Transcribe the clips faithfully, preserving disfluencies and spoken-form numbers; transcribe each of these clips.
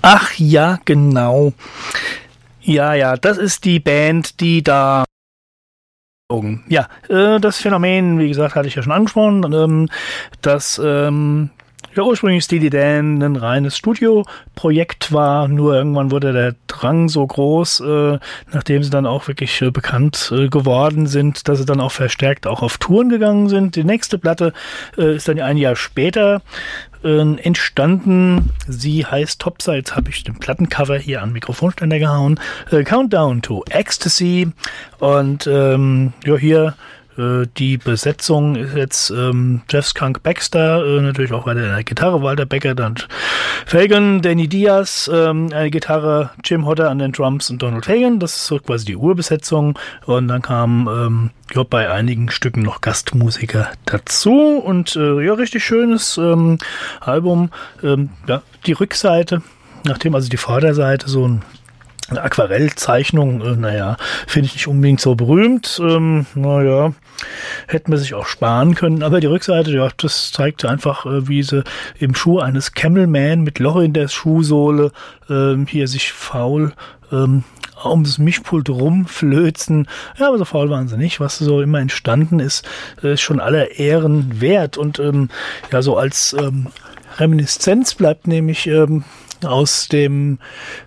Ach ja, genau. Ja, ja, das ist die Band, die da... Ja, äh, das Phänomen, wie gesagt, hatte ich ja schon angesprochen, ähm, dass ähm, ja ursprünglich Steely Dan ein reines Studioprojekt war, nur irgendwann wurde der Drang so groß, äh, nachdem sie dann auch wirklich äh, bekannt äh, geworden sind, dass sie dann auch verstärkt auch auf Touren gegangen sind. Die nächste Platte äh, ist dann ein Jahr später äh, entstanden. Sie heißt Topsides, jetzt habe ich den Plattencover hier an den Mikrofonständer gehauen. Äh, Countdown to Ecstasy. Und ähm, ja, hier die Besetzung ist jetzt ähm, Jeff Skunk Baxter, äh, natürlich auch weiter in der Gitarre, Walter Becker, dann Fagan, Danny Diaz, ähm, eine Gitarre, Jim Hodder an den Drums und Donald Fagan, das ist so quasi die Urbesetzung. Und dann kamen ähm, ja, bei einigen Stücken noch Gastmusiker dazu und äh, ja, richtig schönes ähm, Album. Ähm, ja, die Rückseite, nachdem also die Vorderseite so ein eine Aquarellzeichnung, äh, naja, finde ich nicht unbedingt so berühmt. Ähm, naja, hätten wir sich auch sparen können. Aber die Rückseite, ja, das zeigt einfach, äh, wie sie im Schuh eines Camelman mit Loch in der Schuhsohle ähm, hier sich faul ähm, um das Mischpult rumflözen. Ja, aber so faul waren sie nicht. Was so immer entstanden ist, ist schon aller Ehren wert. Und ähm, ja, so als ähm, Reminiszenz bleibt nämlich ähm, aus dem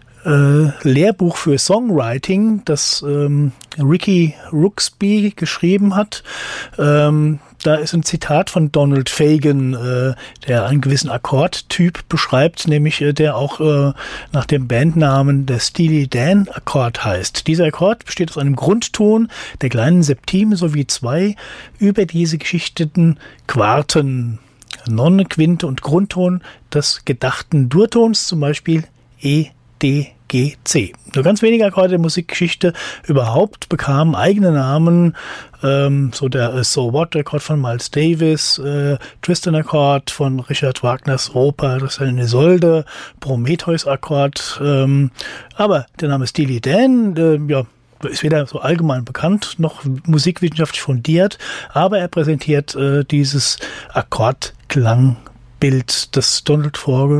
Äh, Lehrbuch für Songwriting, das ähm, Ricky Rooksby geschrieben hat. Ähm, da ist ein Zitat von Donald Fagan, äh, der einen gewissen Akkordtyp beschreibt, nämlich äh, der auch äh, nach dem Bandnamen der Steely Dan Akkord heißt. Dieser Akkord besteht aus einem Grundton, der kleinen Septime sowie zwei über diese geschichteten Quarten, Nonne, Quinte und Grundton des gedachten Durtons, zum Beispiel E, D, G, C. Nur ganz wenige Akkorde der Musikgeschichte überhaupt bekamen eigene Namen. Ähm, so der äh, So What Akkord von Miles Davis, äh, Tristan Akkord von Richard Wagners Oper, das ist eine Isolde, Prometheus Akkord. Ähm, aber der Name Steely Dan, äh, ja, ist weder so allgemein bekannt noch musikwissenschaftlich fundiert, aber er präsentiert äh, dieses Akkordklang Bild, das Donald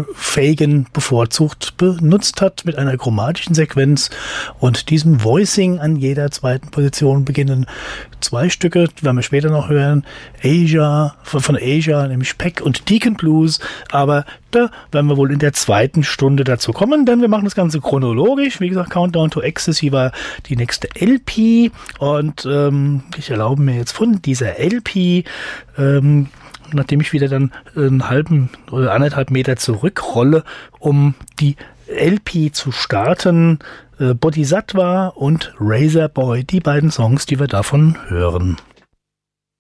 Fagan bevorzugt benutzt hat, mit einer chromatischen Sequenz und diesem Voicing an jeder zweiten Position beginnen zwei Stücke, die werden wir später noch hören, Asia, von, von Asia, nämlich Peck und Deacon Blues, aber da werden wir wohl in der zweiten Stunde dazu kommen, denn wir machen das Ganze chronologisch. Wie gesagt, Countdown to Ecstasy war die nächste L P und ähm, ich erlaube mir jetzt von dieser L P ähm, nachdem ich wieder dann einen halben oder anderthalb Meter zurückrolle, um die L P zu starten, äh, Bodhisattva und Razor Boy, die beiden Songs, die wir davon hören.